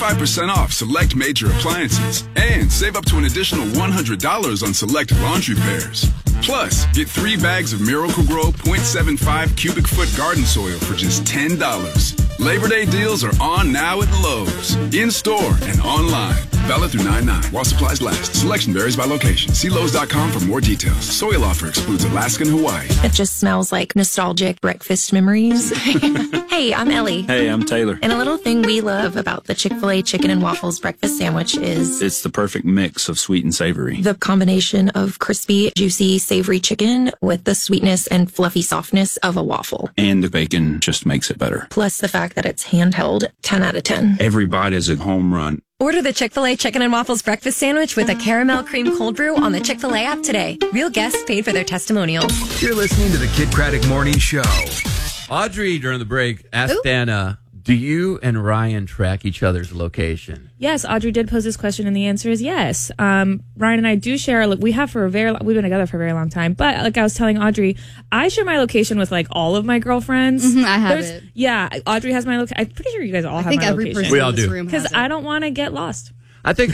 5% off select major appliances and save up to an additional $100 on select laundry pairs. Plus, get 3 bags of Miracle-Gro 0.75 cubic foot garden soil for just $10. Labor Day deals are on now at Lowe's, in-store and online. Valid through 9/9 while supplies last. Selection varies by location. See Lowe's.com for more details. Soil offer excludes Alaska and Hawaii. It just smells like nostalgic breakfast memories. Hey, I'm Ellie. Hey, I'm Taylor. And a little thing we love about the Chick-fil-A chicken and waffles breakfast sandwich is It's the perfect mix of sweet and savory. the combination of crispy, juicy, savory chicken with the sweetness and fluffy softness of a waffle. And the bacon just makes it better. Plus the fact that it's handheld, 10 out of 10. Every bite is a home run. Order the Chick-fil-A Chicken and Waffles breakfast sandwich with a caramel cream cold brew on the Chick-fil-A app today. Real guests paid for their testimonials. You're listening to the Kid Craddock Morning Show. Audrey, during the break, asked Anna, do you and Ryan track each other's location? Yes, Audrey did pose this question, and the answer is yes. Ryan and I do share. We've been together for a very long time. But like I was telling Audrey, I share my location with like all of my girlfriends. I have it. Yeah, Audrey has my location. I'm pretty sure you guys all have my location. I think every person We all in this do. room Because has it. I don't want to get lost. I think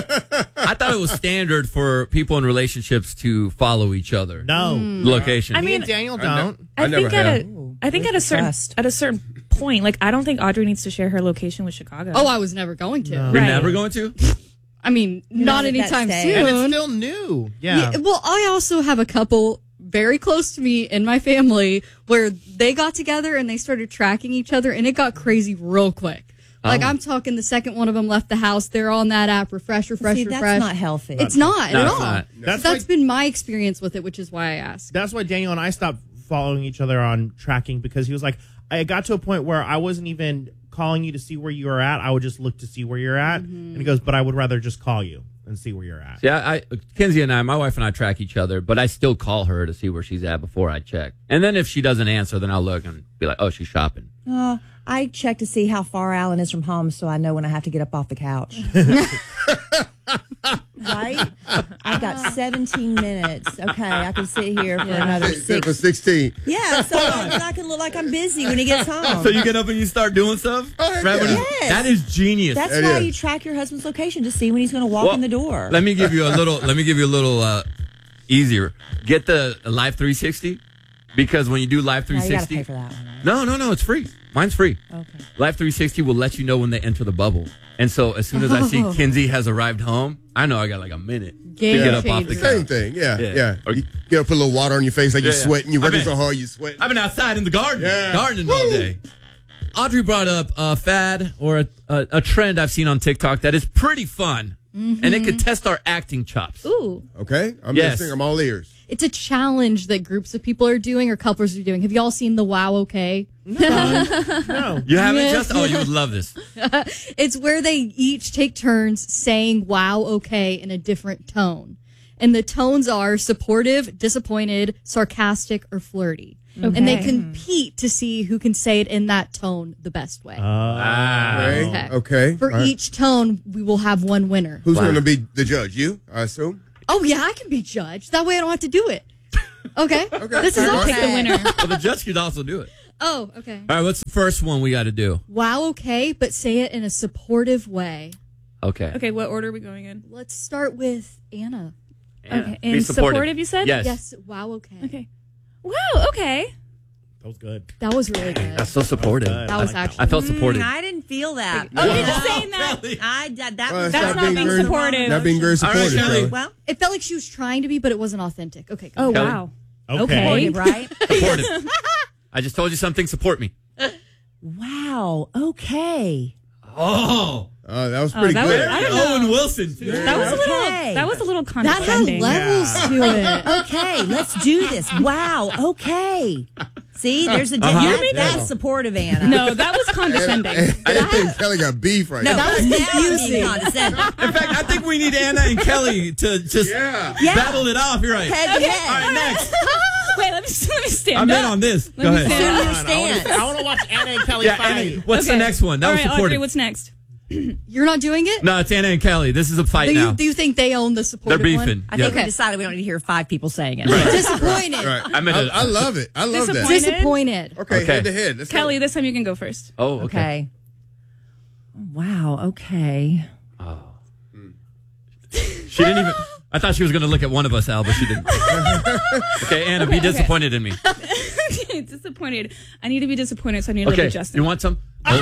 I thought it was standard for people in relationships to follow each other. No. Location. I Me mean, and Daniel don't. I think at a Trust. certain point, like I don't think Audrey needs to share her location with Chicago. Oh, I was never going to. You're Right. never going to? I mean, not let that anytime stay. soon. And it's still new. Yeah. Well, I also have a couple very close to me in my family where they got together and they started tracking each other, and it got crazy real quick. Like, I'm talking the second one of them left the house, they're on that app, refresh. See, that's not healthy. It's not No, at it's all. not. That's been my experience with it, which is why I asked. That's why Daniel and I stopped following each other on tracking, because he was like, I got to a point where I wasn't even calling you to see where you were at. I would just look to see where you're at. And he goes, but I would rather just call you and see where you're at. Yeah, Kenzie and my wife and I track each other, but I still call her to see where she's at before I check. And then if she doesn't answer, then I'll look and be like, oh, she's shopping. I check to see how far Alan is from home so I know when I have to get up off the couch. Right? I've got 17 minutes. Okay, I can sit here for another 6. For 16. Yeah, so I can look like I'm busy when he gets home. So you get up and you start doing stuff? Right when Yes. that is genius. That's It why is. you track your husband's location to see when he's going to walk in the door. Let me give you a little easier. Get the Live 360, because when you do Live Now you got to 360, pay for that one. no, it's free. Mine's free. Okay. Live 360 will let you know when they enter the bubble. And so as soon as I see Kenzie has arrived home, I know I got like a minute to get up off the changer. Same couch. thing. Yeah. Or- You get up, put a little water on your face like you're Yeah. sweating. You're I working mean- so hard, you're sweating. I've been outside in the garden, Yeah. gardening all day. Audrey brought up a fad or a trend I've seen on TikTok that is pretty fun, and it could test our acting chops. Ooh. Okay? I'm Yes. listening. I'm all ears. It's a challenge that groups of people are doing or couples are doing. Have y'all seen the Wow Okay? No. You haven't just? Oh, you would love this. It's where they each take turns saying wow okay in a different tone. And the tones are supportive, disappointed, sarcastic, or flirty. And they compete to see who can say it in that tone the best way. Okay. For All right. each tone, we will have one winner. Who's going to be the judge? You, I assume? Oh, yeah, I can be judged. That way I don't have to do it. Okay? This is All right. awesome. Pick the winner. Well, the judge could also do it. Oh, okay. All right, what's the first one we got to do? Wow okay, but say it in a supportive way. Okay. Okay, what order are we going in? Let's start with Anna. Okay, Be and supportive, you said? Yes. Yes, wow okay. Okay. Wow, okay. That was good. That was really good. That's so supportive. Good. That was I like actually I felt supported. I didn't feel that. Oh, you're just saying that. Well, That's not being very, supportive. Not being very All right, supportive, Kelly. Kelly. Well, It felt like she was trying to be, but it wasn't authentic. Okay, go. Oh, Kelly? wow. Okay. right? Supportive. I just told you something. Support me. Wow. Okay. Oh. That was pretty that good. was- I don't know. Owen Wilson, too. That was Okay. that was a little That had condescending. levels to it. Okay, let's do this. Wow. Okay. See, there's a that's supportive, Anna. No, that was condescending. I didn't think Kelly got beef right No, now. that was confusing. being condescending. In fact, I think we need Anna and Kelly to just battle it off. You're right. Head to Okay. head. All right, next. Wait, let me stand I'm up. in on this. Go me ahead. stand Assume up. your I stance. want to watch Anna and Kelly Yeah, fight. Anna, what's the Okay. next one? That All was right, supportive. Audrey, what's next? You're not doing it? No, it's Anna and Kelly. This is a fight now. Do you think they own the They're supportive beefing. I think Okay. we decided we don't need to hear 5 people saying it. Disappointed. Right. I'm in a- I love it. I love that. Disappointed. Disappointed. Okay, Okay. head to head. Let's Kelly, go. this time you can go first. Oh, okay. Okay. Wow. Okay. She didn't even. I thought she was going to look at one of us, Al, but she didn't. Okay, Anna, be disappointed in me. Disappointed. I need to be disappointed, so I need to look at Justin. You want some? That's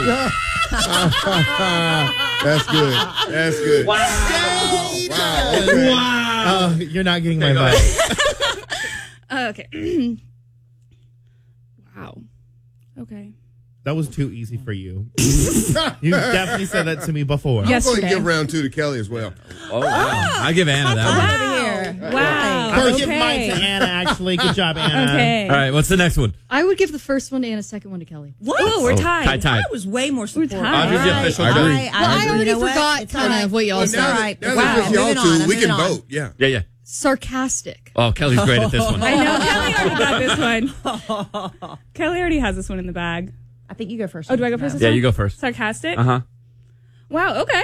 good. That's good. Wow. Okay. Wow. You're not getting my vote. Okay. Wow. Okay. That was too easy for you. You definitely said that to me before. I'm going to give round 2 to Kelly as well. Oh, wow. I give Anna that one. Over here. Wow. I'm going to give mine to Anna, actually. Good job, Anna. Okay. All right, what's the next one? I would give the first one to Anna, second one to Kelly. What? Oh, we're tied. Tied. I was way more supportive. tied. Audrey's the official judge. I already forgot kind of what y'all Well, said. now, All right. now Wow. that it's y'all Moving two, on, we moving can on. vote. Yeah. Yeah. Sarcastic. Oh, Kelly's great at this one. I know. Kelly already got this one. Kelly already has this one in the bag. I think you go first. Oh, do I go first? This Yeah, time? you go first. Sarcastic? Uh-huh. Wow, okay.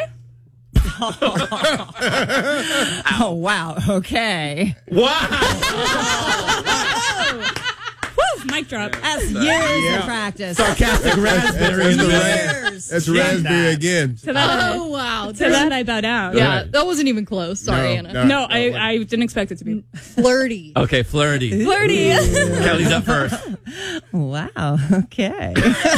Oh, wow. Okay. Woo, mic drop. That's years of practice. Sarcastic raspberry in the middle. That's raspberry again. To that, Oh, wow. to that I bow down. Yeah, that wasn't even close. Sorry, Anna. No, I didn't expect it to be. Flirty. Okay, flirty. Flirty. Kelly's up first. Wow. Okay.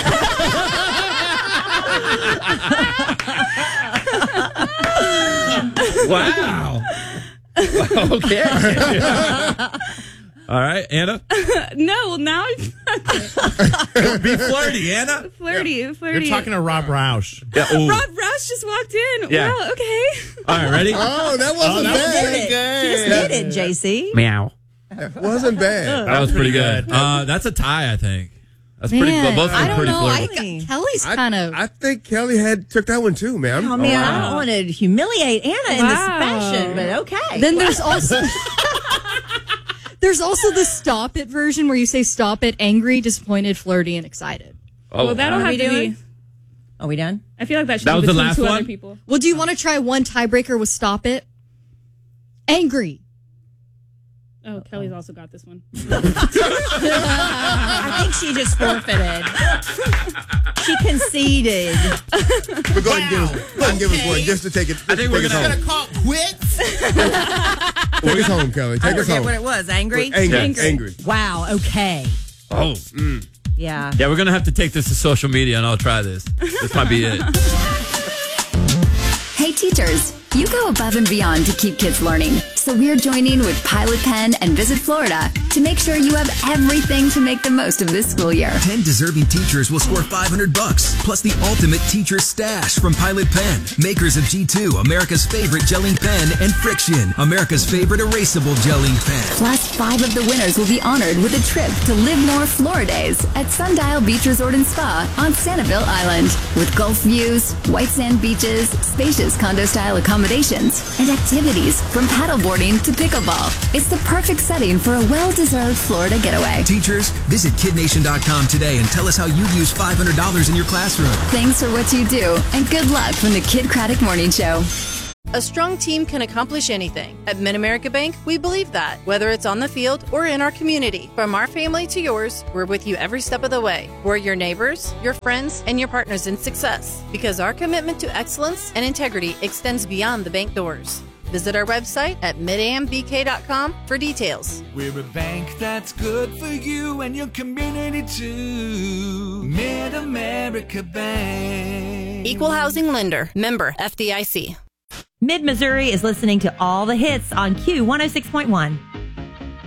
Wow. Okay. All right, Anna. No, well, now Be flirty, Anna. flirty. You're talking to Rob Roush. Yeah. Ooh. Rob Roush just walked in. Yeah. Wow, okay. All right, ready? Oh, that wasn't bad. She just did it, JC. Meow. Wasn't bad. That was pretty good. That's a tie, I think. That's pretty. Man, Both of I them don't pretty know. flirty. Kelly's kind of. I think Kelly took that one too, man. Oh, man, I don't want to humiliate Anna in this Wow. fashion, but okay. Then there's also. There's also the stop it version where you say stop it, angry, disappointed, flirty, and excited. Oh, Well, that'll Are have we to doing? be. Are we done? I feel like that should That be was the between last two one? other people. Well, do you want to try one tiebreaker with stop it? Angry. Oh, Kelly's also got this one. I think she just forfeited. She conceded. But go ahead and give us one just to take it. I think we're gonna call quits. Take us home, Kelly. Take I us forget home. what it was. Angry? Angry. Wow. Okay. Oh. Yeah. Yeah, we're gonna have to take this to social media, and I'll try this. This might be it. Hey teachers, you go above and beyond to keep kids learning. So we're joining with Pilot Pen and Visit Florida to make sure you have everything to make the most of this school year. 10 deserving teachers will score $500, plus the ultimate teacher stash from Pilot Pen, makers of G2, America's favorite gelling pen, and Friction, America's favorite erasable gelling pen. Plus, 5 of the winners will be honored with a trip to Live More Floridays at Sundial Beach Resort and Spa on Sanibel Island. With Gulf views, white sand beaches, spacious condo-style accommodations, and activities from paddleboarding to pickleball. It's the perfect setting for a well-deserved Florida getaway. Teachers, visit KidNation.com today and tell us how you've used $500 in your classroom. Thanks for what you do, and good luck from the Kid Craddock Morning Show. A strong team can accomplish anything. At Mid-America Bank, we believe that, whether it's on the field or in our community. From our family to yours, we're with you every step of the way. We're your neighbors, your friends, and your partners in success, because our commitment to excellence and integrity extends beyond the bank doors. Visit our website at midambk.com for details. We're a bank that's good for you and your community too. Mid-America Bank. Equal housing lender. Member FDIC. Mid Missouri is listening to all the hits on Q 106.1.